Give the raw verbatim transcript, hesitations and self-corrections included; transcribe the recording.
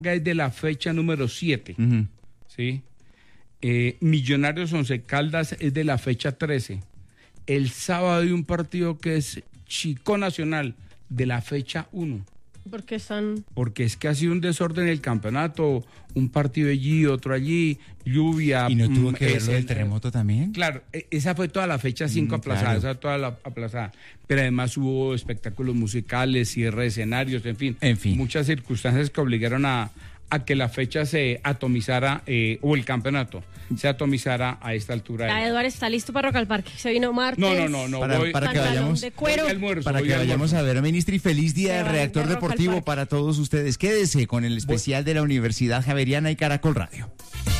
es de la fecha número siete, Uh-huh. ¿sí? Eh, Millonarios Once Caldas es de la fecha trece. El sábado hay un partido que es Chico Nacional de la fecha uno. ¿Por qué están...? Porque es que ha sido un desorden el campeonato, un partido allí, otro allí, lluvia. ¿Y no tuvo mm, que ver ese- lo del terremoto también? Claro, e- esa fue toda la fecha cinco Mm, aplazada, claro. esa toda la aplazada. Pero además hubo espectáculos musicales, cierre de escenarios, en fin. En fin. Muchas circunstancias que obligaron a, a que la fecha se atomizara, eh, o el campeonato se atomizara a esta altura. Ya de- Eduardo está listo para Rock al Parque. Se vino martes. No, no, no, no. Para- voy, para que pantalón vayamos- de cuero. voy de almuerzo, Para voy que de vayamos almuerzo. a ver, ministro, y feliz día Se del va reactor de Rock al deportivo Parque. para todos ustedes. Quédese con el especial de la Universidad Javeriana y Caracol Radio.